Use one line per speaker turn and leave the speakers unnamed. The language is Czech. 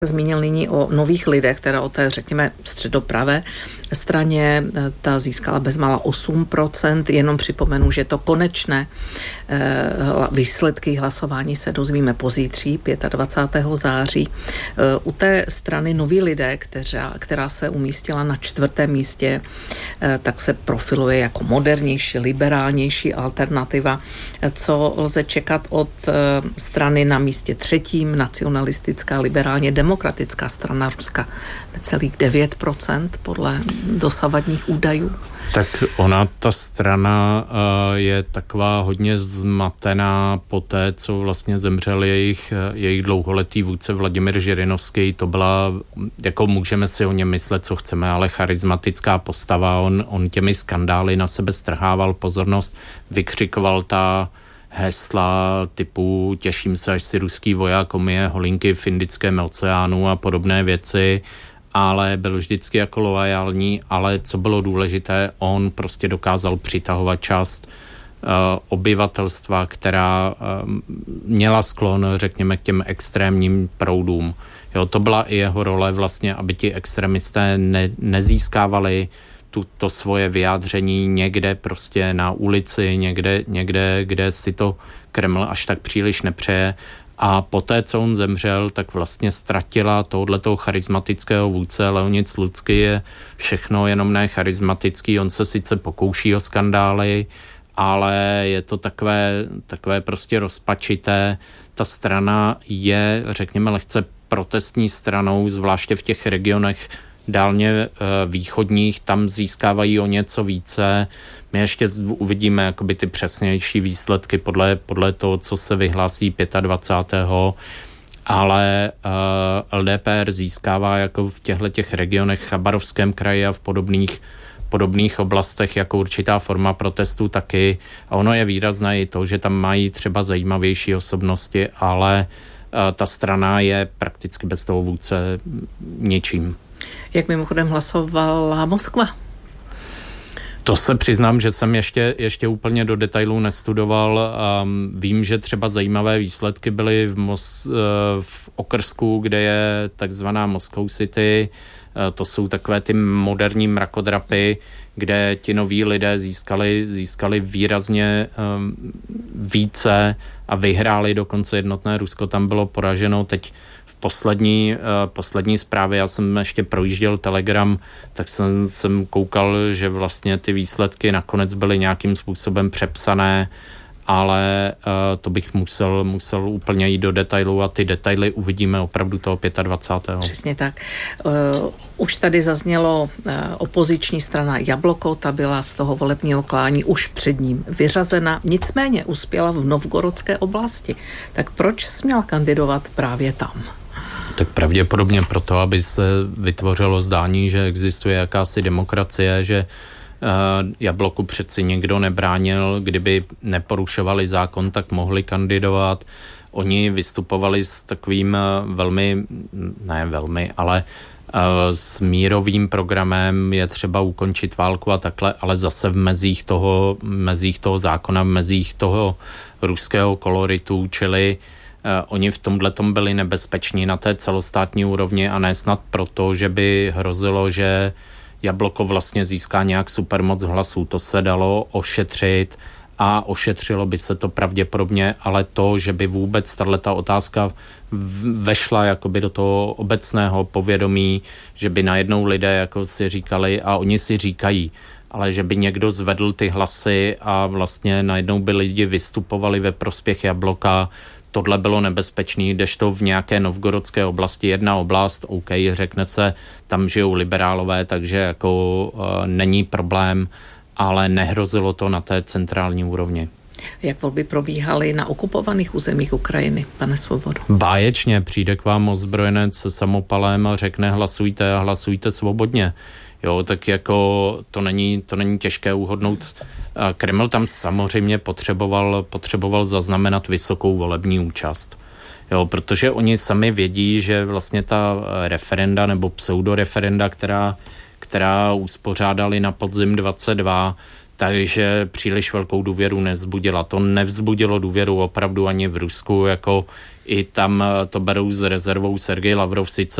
Zmínil nyní o Nových lidech, teda o té, řekněme, středopravé straně, ta získala bezmála 8%, jenom připomenu, že to konečné výsledky hlasování se dozvíme pozítří, 25. září. U té strany Noví lidé, která se umístila na 4. místě, tak se profiluje jako modernější, liberálnější alternativa. Co lze čekat od strany na místě 3., nacionalistická, liberálně demokratická strana Ruska, necelých 9% podle dosavadních údajů?
Tak ona, ta strana je taková hodně zmatená po té, co vlastně zemřel jejich dlouholetý vůdce Vladimír Žirinovský. To byla, jako můžeme si o něm myslet, co chceme, ale charismatická postava. On těmi skandály na sebe strhával pozornost, vykřikoval ta hesla typu těším se, až si ruský voják omije holinky v Indickém oceánu a podobné věci, ale byl vždycky jako loajální, ale co bylo důležité, on prostě dokázal přitahovat část obyvatelstva, která měla sklon, řekněme, k těm extrémním proudům. Jo, to byla i jeho role vlastně, aby ti extremisté nezískávali to svoje vyjádření někde prostě na ulici, někde, kde si to Kreml až tak příliš nepřeje. A poté, co on zemřel, tak vlastně ztratila tohoto charismatického vůdce. Leonid Slutsky je všechno, jenom ne charismatický. On se sice pokouší o skandály, ale je to takové prostě rozpačité. Ta strana je, řekněme, lehce protestní stranou, zvláště v těch regionech dálně východních, tam získávají o něco více. My ještě uvidíme jakoby ty přesnější výsledky podle toho, co se vyhlásí 25. Ale LDPR získává jako v těchto regionech, Chabarovském kraji a v podobných oblastech jako určitá forma protestu taky. A ono je výrazné i to, že tam mají třeba zajímavější osobnosti, ale ta strana je prakticky bez toho vůdce ničím.
Jak mimochodem hlasovala Moskva?
To se přiznám, že jsem ještě úplně do detailů nestudoval. Vím, že třeba zajímavé výsledky byly v okrsku, kde je takzvaná Moscow City. To jsou takové ty moderní mrakodrapy, kde ti noví lidé získali výrazně více a vyhráli dokonce jednotné Rusko. Tam bylo poraženo teď v poslední zprávě. Já jsem ještě projížděl Telegram, tak jsem koukal, že vlastně ty výsledky nakonec byly nějakým způsobem přepsané, ale to bych musel úplně jít do detailu a ty detaily uvidíme opravdu toho 25.
Přesně tak. Už tady zaznělo opoziční strana Jabloko, ta byla z toho volebního klání už před ním vyřazena, nicméně uspěla v Novgorodské oblasti. Tak proč směla kandidovat právě tam?
Tak pravděpodobně proto, aby se vytvořilo zdání, že existuje jakási demokracie, že Jabloku přeci nikdo nebránil, kdyby neporušovali zákon, tak mohli kandidovat. Oni vystupovali s takovým ale s mírovým programem, je třeba ukončit válku a takhle, ale zase v mezích toho zákona, v mezích toho ruského koloritu, čili oni v tomhletom byli nebezpeční na té celostátní úrovni a ne snad proto, že by hrozilo, že Jabloko vlastně získá nějak supermoc hlasů. To se dalo ošetřit a ošetřilo by se to pravděpodobně, ale to, že by vůbec tato otázka vešla jakoby do toho obecného povědomí, že by najednou lidé jako si říkali, a oni si říkají, ale že by někdo zvedl ty hlasy a vlastně najednou by lidi vystupovali ve prospěch Jabloka, tohle bylo nebezpečný, kdežto v nějaké novgorodské oblasti, jedna oblast, OK, řekne se, tam žijou liberálové, takže jako není problém, ale nehrozilo to na té centrální úrovni.
Jak volby probíhaly na okupovaných územích Ukrajiny, pane Svobodo?
Báječně, přijde k vám ozbrojenec se samopalem a řekne hlasujte a hlasujte svobodně. Jo, tak jako to není těžké uhodnout. Kreml tam samozřejmě potřeboval zaznamenat vysokou volební účast. Jo, protože oni sami vědí, že vlastně ta referenda nebo pseudoreferenda, která uspořádali na podzim 22, takže příliš velkou důvěru nevzbudila. To nevzbudilo důvěru opravdu ani v Rusku, jako i tam to berou s rezervou. Sergej Lavrov sice